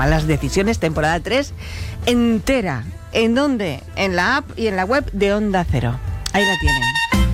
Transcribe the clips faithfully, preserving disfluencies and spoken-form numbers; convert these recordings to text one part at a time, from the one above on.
Malas Decisiones, temporada tres, entera. ¿En dónde? En la app y en la web de Onda Cero. Ahí la tienen.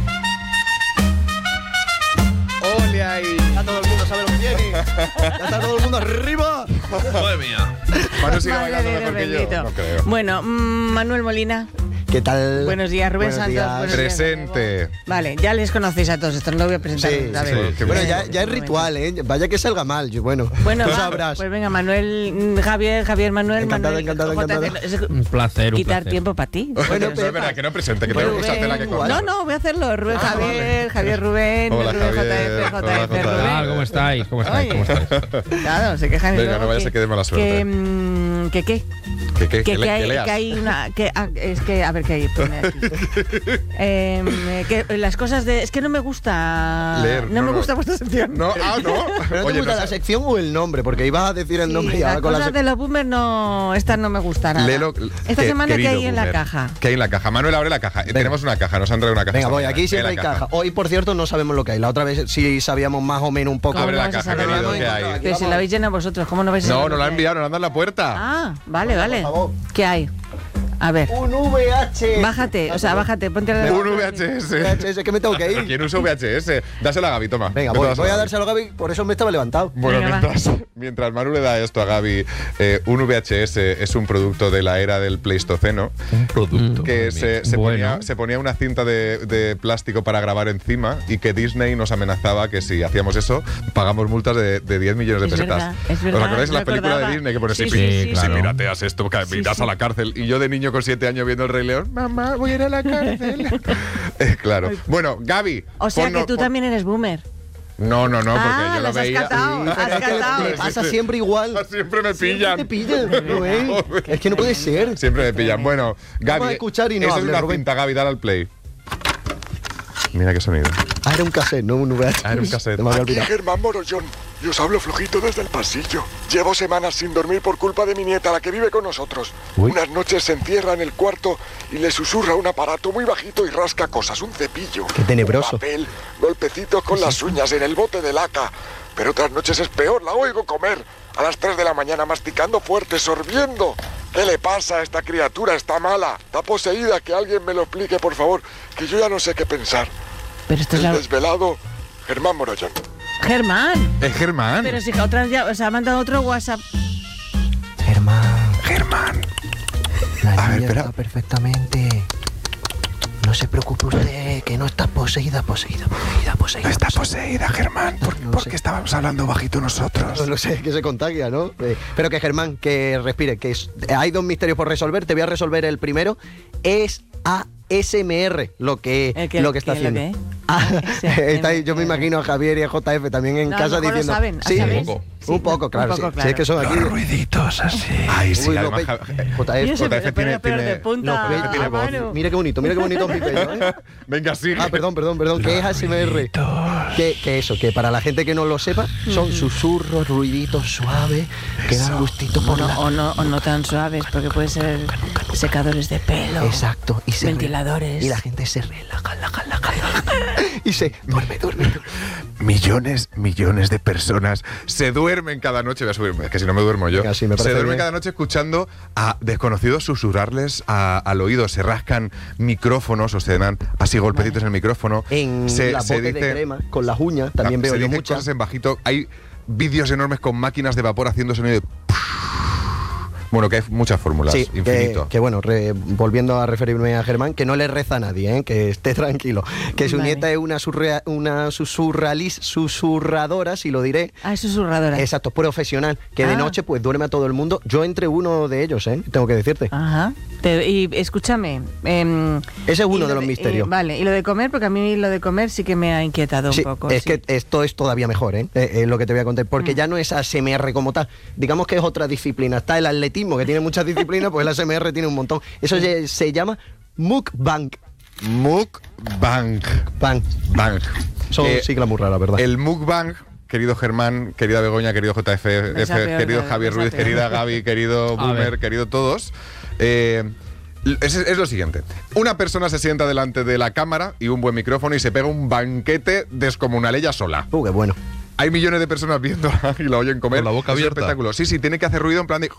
¡Ole ahí! Ya todo el mundo sabe lo que tiene. Ya está todo el mundo arriba. Madre mía. Manu sigue Madre bailando de mejor que yo. bendito. No creo. Bueno, mmm, Manuel Molina. ¿Qué tal? Buenos días, Rubén Buenos Santos. días. Buenos días, Presente. Diego. Vale, ya les conocéis a todos estos, no lo voy a presentar. Sí, a sí, ver. sí. Bueno, ya, ya es ritual, ¿eh? Vaya que salga mal. Yo, bueno, Bueno, tú va, sabrás. pues venga, Manuel, Javier, Javier, Manuel, Encantado, Manuel. encantado, J C, encantado. es Un placer, un quitar placer. tiempo para ti. Bueno, Bueno, pero- es verdad que no presente, que Rubén, tengo mucha tela que cortar. no, no, voy a hacerlo. Rubén, Ah, Javier, Javier Rubén, Hola, Rubén Javier. J F, Hola, J F, J F. Rubén. Ah, ¿cómo estáis? ¿Cómo estáis? ¿Cómo Oye. estáis? Claro, se quejan y Venga, luego no vaya a que- ser que dé mala suerte. Que, mm, que qué, ¿Qué, qué? que, ¿Que le- que hay, que leas? que hay una, que ah, es que a ver qué hay. Pone aquí. Em, eh, que las cosas de, es que no me gusta Leer, no, no, me no. gusta vuestra sección. No, ah, no. ¿Pero no te Oye, gusta no la sé- sección o el nombre? Porque ibas a decir el Sí, nombre y las ahora con la cosas sección. de los boomers no, estas no me gustan nada. Léelo. Esta Que- semana que querido hay en la boomer. caja. ¿Qué hay en la caja? Manuel, abre la caja. Eh, Tenemos una caja, nos han traído una caja. Venga, esta voy, mañana. aquí siempre hay la caja. Hoy, por cierto, no sabemos lo que hay. La otra vez sí sabíamos más o menos un poco. ¿Cómo Abre no la vais a caja, saber? querido, Aquí ¿qué hay? vamos. Pero si la habéis llenado vosotros, ¿cómo no vais a No, saber no lo la que han hay? enviado, nos han dado la puerta. Ah, vale, vale. por favor. ¿Qué hay? A ver, Un V H S. bájate, o sea, bájate, ponte la... Un V H S. V H S, que me tengo que ir. ¿Quién usa V H S? Dáselo a Gaby, toma. Venga, Vete voy, dáselo voy a Gaby. dárselo a Gaby, por eso me estaba levantado. Bueno, Venga, va. mientras, mientras Manu le da esto a Gaby, eh, un V H S es un producto de la era del Pleistoceno. Un producto. Que se, se, Bueno. ponía, se ponía una cinta de, de plástico para grabar encima y que Disney nos amenazaba que si hacíamos eso, pagamos multas de, de diez millones de Es pesetas. verdad, es verdad, ¿Os acordáis de me la película acordaba. de Disney que pone Sí, si, sí, pi- sí, si claro. pirateas esto, que Sí, irás sí. a la cárcel? Y yo de niño con siete años viendo El Rey León, mamá, voy a ir a la cárcel. Eh, claro. Bueno, Gaby. O sea ponno- que tú pon- también eres boomer. No, no, no, porque Ah, yo lo las has veía. catado, Sí, has pero es que catado. me Me pasa siempre igual. Siempre me Siempre pillan. te pillan, Rubén. Es que no puede ser. Siempre me pillan. Bueno, Gaby. Vamos a escuchar y no esa es hable, una Rubén. cinta, Gaby, dale al play. Mira qué sonido. Ah, era un cassette, no un V H S. Ah, era un cassette. Se me había Aquí olvidado. Germán Morollón y os hablo flojito desde el pasillo. Llevo semanas sin dormir por culpa de mi nieta, la que vive con nosotros. Uy. Unas noches se encierra en el cuarto y le susurra un aparato muy bajito y rasca cosas, un cepillo. Qué tenebroso. Un papel, golpecitos con las uñas en el bote de laca. Pero otras noches es peor, la oigo comer. A las tres de la mañana masticando fuerte, sorbiendo. ¿Qué le pasa a esta criatura? Está mala, está poseída. Que alguien me lo explique, por favor, que yo ya no sé qué pensar. Pero esto es El la... desvelado Germán Morollón. Germán. Es Germán. Pero si otra ya, o sea, ha mandado otro WhatsApp. Germán, Germán. la A ver, niña espera. está perfectamente. No se preocupe usted, que no está poseída, poseída, poseída, poseída. Está poseída, Germán. ¿Por, No por sé. qué estábamos hablando bajito nosotros? No lo sé, que se contagia, ¿no? Eh, pero que Germán, que respire, que es- hay dos misterios por resolver. Te voy a resolver el primero. Es A S M R lo que, ¿El qué- lo que está qué- lo haciendo. qué? Ah, A S M R. está ahí, yo me imagino a Javier y a J F también en No, a casa lo mejor lo diciendo. saben, sí, ¿sabes? un poco, Sí, un poco, un claro. poco, sí. claro. Sí, es que son aquí. ruiditos así. Ay, sí, Uy, además, lo Ja- pe- Ja- J F, Yo siempre J F me ponía tiene, pelos de tiene- punta Los pechos a tiene voz. mano. Mira qué bonito, mira qué bonito mi pelo, ¿eh? Venga, sigue. Ah, perdón, perdón, perdón, que es A S M R. Que, que eso, que para la gente que no lo sepa, son susurros, ruiditos suaves, que dan gustito O por no, la... o, no, o no tan suaves, porque puede ser secadores de pelo. Exacto. Y se re- Ventiladores. Y la gente se relaja, relaja, relaja, relaja. Y se duerme, duerme, duerme. Millones, millones de personas se duermen cada noche. Voy a subirme, es que si no me duermo yo. Venga, sí, me se parece duermen bien. cada noche escuchando a desconocidos susurrarles a- al oído. Se rascan micrófonos o se dan así golpecitos en el micrófono. En se, la se bote de dice- crema, con las uñas, también Ah, veo se yo dicen muchas. cosas en bajito. Hay vídeos enormes con máquinas de vapor haciendo sonido de... Bueno, que hay muchas fórmulas, Sí, que, infinito. que bueno, re- volviendo a referirme a Germán, que no le reza a nadie, ¿eh? Que esté tranquilo. Que su Vale. nieta es una, surrea- una susurralis, susurradora, si lo diré. Ah, es susurradora. Exacto, profesional, que de Ah. noche pues duerme a todo el mundo. Yo entre uno de ellos, ¿eh? Tengo que decirte. Ajá. Te- y escúchame. em, Ese es y uno lo de los misterios. eh, vale, y lo de comer, porque a mí lo de comer sí que me ha inquietado Sí, un poco. es sí. que esto es todavía mejor, ¿eh? Eh, eh, lo que te voy a contar, porque Mm. ya no es A S M R como tal. Digamos que es otra disciplina. Está el atletismo, que tiene muchas disciplinas, pues el A S M R tiene un montón. Eso se, se llama mukbang. Mukbang. Bang. Bang. Son Eh, siglas muy raras, ¿verdad? El mukbang, querido Germán, querida Begoña, querido J F, Esa F, peor, querido claro, Javier esa Ruiz, peor. querida Gaby, querido A Boomer, ver. querido todos. Eh, es, es lo siguiente. Una persona se sienta delante de la cámara y un buen micrófono y se pega un banquete descomunal ella sola. Uh, qué bueno. Hay millones de personas viéndola y la oyen comer. Con la boca Es un abierta. espectáculo. Sí, sí, tiene que hacer ruido en plan de...